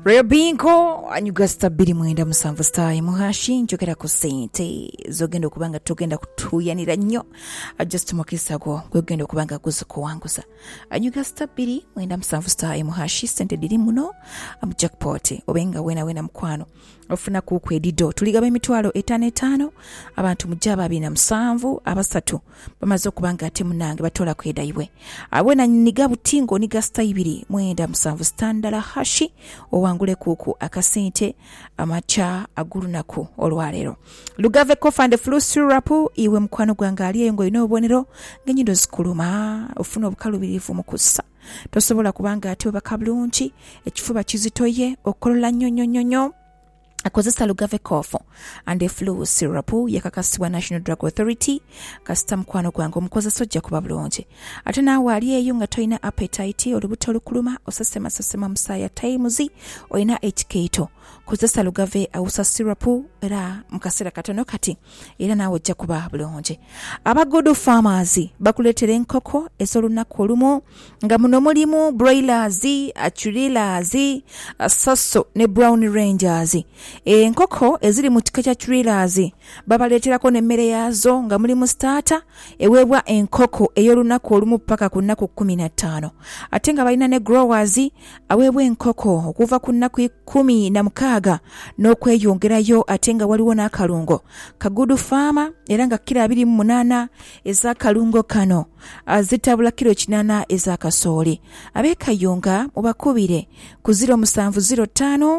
Rebinko anyugasta biri mwenda musanvu star muhashi njogera ku sente zogenda okubanga tugenda kutuyanira nnyo just mukisago gwegenda okubanga kuwanguza anyugasta biri mwenda musanvu star muhashi sente diri muno am jackpot obenga wena mkwano ofuna ku kwedido tuligaba emitwalo 55 abantu mujaba 207 abasatu bamaze okubanga ate munange batola kwedaiwe abona niga butingo niga sta 2 mwenda musanvu standala hashi owangule kuku akasente amacha agulunaku olwalero lugave kofande flu syrup iwe mkwano gwangali yengo ino obonero ngenyindo zikuluma ofuna obukalubirivu mukusa tosobola kubanga ate bakabulunchi ekifuba kizitoye okolola nnyo akozesa lugave kofo and the flu syrup yakakasibwa National Drug Authority kasita mkwano gwange omukozesa ojja kuba bulungi ate naawe ali eyo nga toyina appetite olubuto olukuluma osasema musaya times oyina HK2 kozesa lugave awusa syrup era mukasera katono kati era naawe ojja kuba bulungi abagodo farmers bakuletera enkoko ez'olunaku olumu nga muno mulimu broilers, achurilas, sasso ne brown rangers enkoko eziri mu kika kya thrillers babaleeterako n'emmere yaazo nga mulimu starter eweebwa enkoko ey'olunaku olumu paka ku nnaku 15 ate nga balina ne growers aweebwa enkoko okuva ku nnaku 16 n'okweyongerayo ate nga waliwo n'akalungo kagudu faama era nga kilo 28 ez'akalungo kano zitabula kilo 8 ez'akasooli abeekayunga mubakubire ku 0705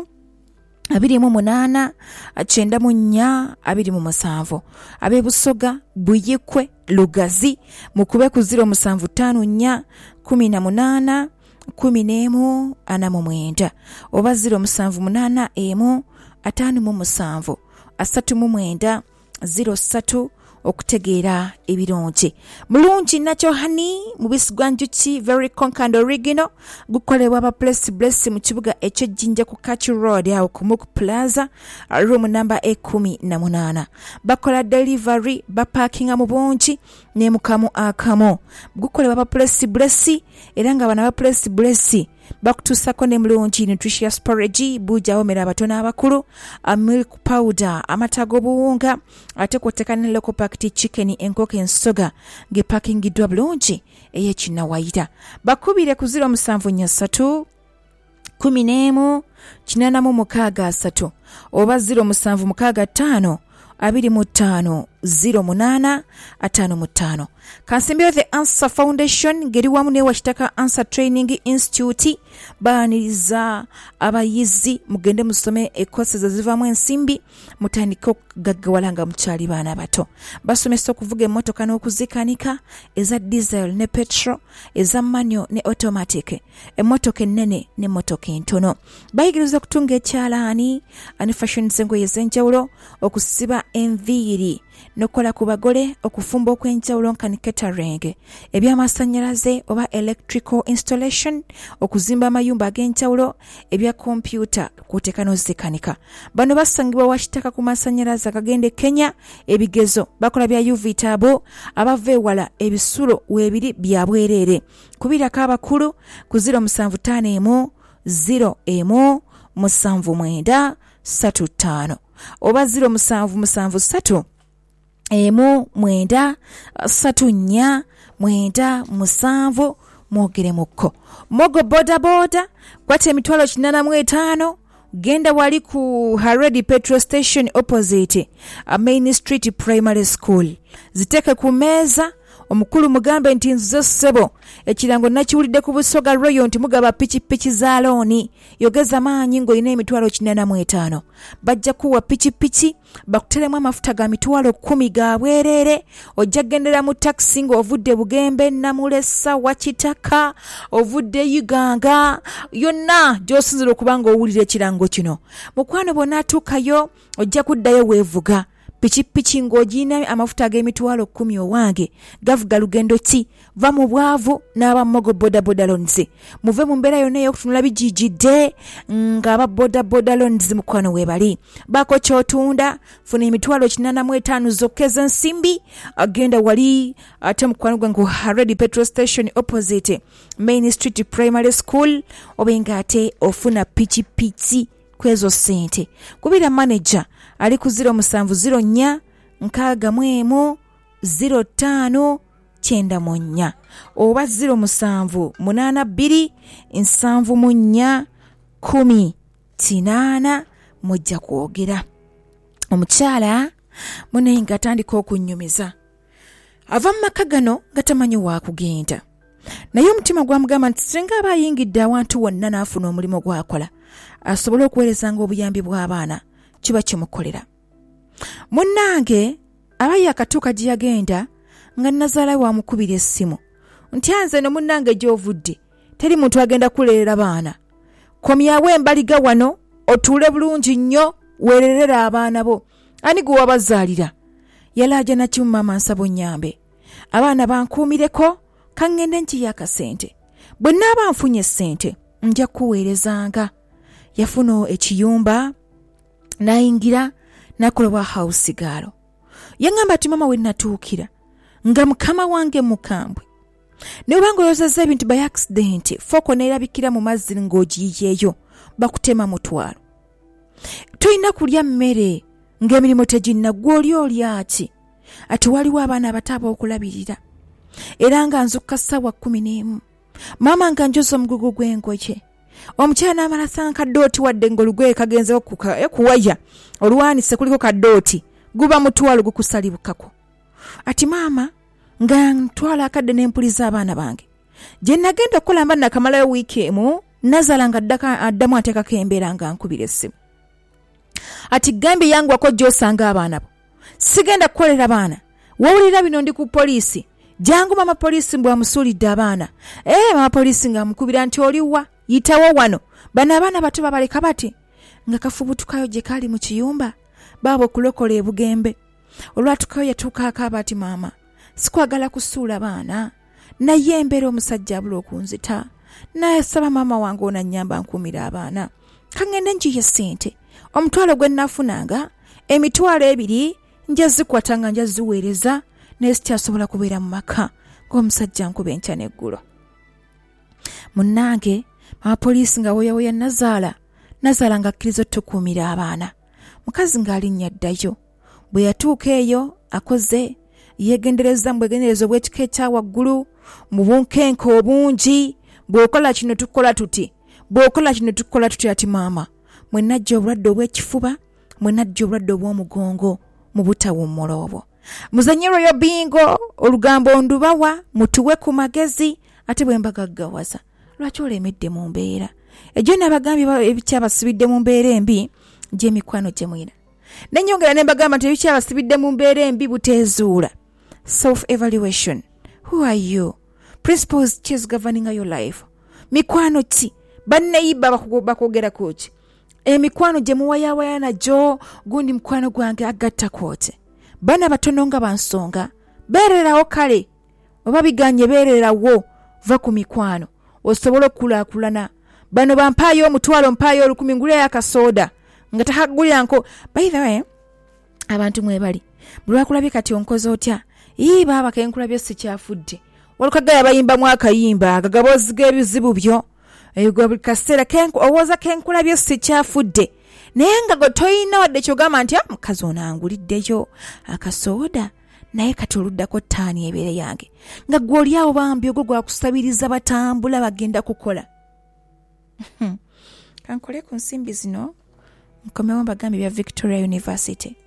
28 94 27 abebusoga buyikwe lugazi mukube ku 0754 18 11 49 oba 0781 57 39 03 okutegeera ebirungi mulungi nakyo hani mubisigwa njuki very conquered original gukolebwa ba place bless mu kibuga eky'Ejjinja ku Kachi Road awo ku Muku Plaza room number 18 bakola delivery ba parking mu bungi ne mukamu akamo gukolebwa ba place bless era nga bana ba place bless bakutusako ne mulungi nutritious porridge buja omera abatona abakulu milk powder amatago buwunga ate kwotekana local packed chicken enkoko ensoga ge packingidwa bulungi ey'ekinawaita bakubire ku 0783 11 863 oba 0765 25 08 55 Kansimbiro The Answer Foundation geri wamu ne Washitaka Answer Training Institute baniriza abayizi mugende musome courses zivamu ensimbi mutandika gaggawalanga mukyali baana bato basomesa okuvuga emmotoka n'okuzikanika eza diesel ne petrol eza manual ne automatic emmotoka ennene n'emmotoka entono bayigiriza kutunga ekyalaani and fashion zengoye ez'enjawulo okusiba enviiri nokola ku bagole okufumba okwenjawulo nkani catering ebyamasannyalaze oba electrical installation okuzimba amayumba ag'enjawulo ebya computer kuteka n'ozikanika bano basangibwa Washitaka ku masannyalaze akagende Kenya ebigezo bakola bya UV tabo abava ewala ebisulo weebiri bya bwereere kubirako abakulu ku 0751 0 7935 oba 0773 mwenda 34 mwenda 7 mwogere mukko mogo boda kwate emitwalo 85 genda wali ku Haredi petrol station opposite Main Street Primary School ziteke ku meeza omukulu mugambe nti nzo sebo ekirango nakiwulidde ku Busoga Royal nti mugaba pichi za looni yogeza maanyi ngo ine emitwalo 85 bajja kuwa pichi bakuteremu amafuta ga mitwalo 10 ga bwerere ojja gendera mu taxi ngo ovudde Bugembe Namulesa Wakitaka ovudde Uganga yonna gyosinzira okubanga owulira ekirango kino mukwano bonna atuukayo ojja kuddayo weevuga Pichi ng'ogina amafuta ag'emitwalo 10 owange gavuga lugendo ki va mu bwavu n'aba mogo boda loans muve mu mbeera yonna ey'okutunula bijijidde ng'aba boda loans mukwano webali baako kyotunda funa emitwalo 85 zokka ez'ensimbi agenda wali ate mukwano gwange Haredi petrol station opposite Main Street Primary School obenga ate ofuna pichi kwezo sente kubira manager ali ku 0704 6 05 94 oba 07 82 74 18 mujja kwogera. Omukyala munenga atandika okunyumiza ava mu maka gano gatamanyi wa kugenda naye omutima gwamugamba nti singa aba ayingidde awantu wonna n'afuna omulimu gwakola asobole okuweerezanga obuyambi bw'abaana kiba kimukolera. Munnange abaye akatuuka gye yagenda nga Nazaala wamukubira essimu nti anze no munnange gy'ovudde teri muntu agenda kuleerera baana komyawo embaliga wano otuule bulungi nnyo weererera abaana bo ani gwe wabazaalira. Yalaaja nakimu maama nsabo nnyambe abaana bankuumireko kangende nkiya akasente bwe naaba nfunye ssente nja kuweerezanga. Yafuna ekiyumba nayingira nakola wa house galo yangamba ati mama we natuukira nga mukama wange mukambwe ne bango yozazza ebintu by accident foko neerabikira mu mazzi ng'ogiyeyo bakutema mutwalo toyina kulya mmere ng'emirimu teginnagwa oli ati ati waliwo abaana abataba okulabirira era nga nzukka ssaawa 11 maama nga njoza omugugu gw'engoye omukyala n'amala sankadooti wadde ng'olugwe kagenzeho kuwaya olwanise kuliko kadooti guba mutwalo gukusalibukako ati maama nga ntwala akadde n'empuliza abaana bange gye nagenda okukola mba nakamalayo wiiki emu Nazaala nga addamu ateekako embeera nga nkubira essimu ati gambi yangwako gy'osanga abaana bo sigenda kukolera baana wawulira bino ndi ku poliisi jangu mama poliisi mbwa musuulidde abaana mama poliisi nga mukubira nti oliwa yitawo wano bano abaana bato babaleka bati nga kafubutukayo gye kali mu kiyumba baabo okulokola ebugembe olwatukayo yatuukaako abati maama sikwagala kusuula baana naye embeera omusajja abula okunzita naye saba maama wange onannyamba nkuumira abaana kangende njiye ssente omutwalo gwe nnafunanga emitwalo 2 njazikwata nga njaziweereza naye sikyasobola kubeera mu maka ng'omusajja nkuba enkya n'eggulo. Munnange abapoliisi nga woyawoya Nazaala nga akkiriza tukuumira abaana mukazi ng'alinnya ddayo bwe yatuuka eyo akoze yeegendereza mu bwegenderezo bw'ekika ekya waggulu mu bunkenke obungi bw'okola kino tukola tuti bw'okola kino tukola tuti ati maama mwe najja obulwadde obw'ekifuba mwe najja obulwadde obw'omugongo mu butawummula obwo muzanye Royal Bingo olugambo ndubawa mutuwe ku magezi ate bwe mbagaggawaza lwaki olemedde mu mbeera ejjo nabagambye ebikyabasibidde mu mbeera embi gye mikwano gye mwina nenyongera ne mbagamba nti ebikyabasibidde mu mbeera embi buteezuula. Self evaluation. Who are you? Principles is governing your life. Mikwano ki banneyiba bakogera koki emikwano gye muwayawaya najo gundi mukwano gwange agatta kwote bana batono nga bansonga beererawo kale oba biganye beererawo va ku mikwano osobola okulaakulana bano bampaayo omutwalo mpaayo 10 ngulya yakasooda nga takagulya nko. By the way abantu mwebali bulwakulabye kati onkoze otya baba kenkulabye sikyafudde walukagaya bayimba mwakayimba agagabozi g'ebizibu byo ebyo buli kaseera owoza kenkulabye sikyafudde naye nga go toyina wadde kyogamba nti mukazi onanguliddeyo akasooda naye kati oluddako ttaani ebeere yange nga gw'oli awo bambi ogwo gwakusabiriza batambula bagenda kukola. Kankole ku nsimbi zino nkomewo mbagambi bya Victoria University.